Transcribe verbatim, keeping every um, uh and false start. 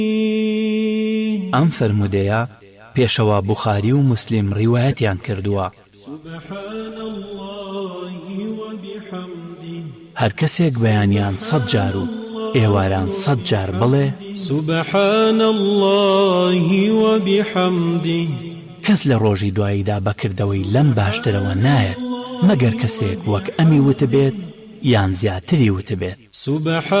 ئەم فەرمودەیە پێشەوە بوخاری و موسلیم ڕیوایەتیان کردووە. هەر کەسێک بەیانیان سەد جار و ئێواران سەد جار بڵێ سبحان الله وبحمده، کەس لە ڕۆژی دواییدا بەکردەوەی لەم باشترەوە نایەت مەگەر کەسێک وەک ئەمی وتبێت یان زیاتری وتبێت.